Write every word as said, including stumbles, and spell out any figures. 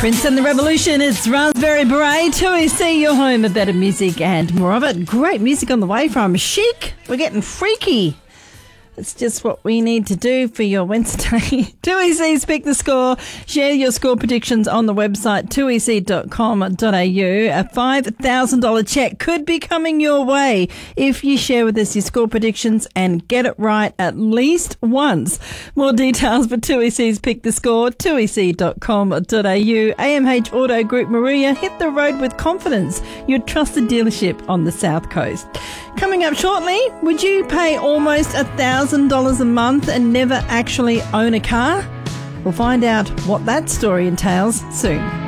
Prince and the Revolution, it's Raspberry Beret. two E C, your home of better music and more of it. Great music on the way from Chic. We're getting freaky. It's just what we need to do for your Wednesday. two E C's Pick the Score. Share your score predictions on the website two e c dot com dot a u. A five thousand dollars check could be coming your way if you share with us your score predictions and get it right at least once. More details for two E C's Pick the Score, two e c dot com dot a u. A M H Auto Group Maria, hit the road with confidence. Your trusted dealership on the South Coast. Coming up shortly, would you pay almost a thousand dollars a month and never actually own a car? We'll find out what that story entails soon.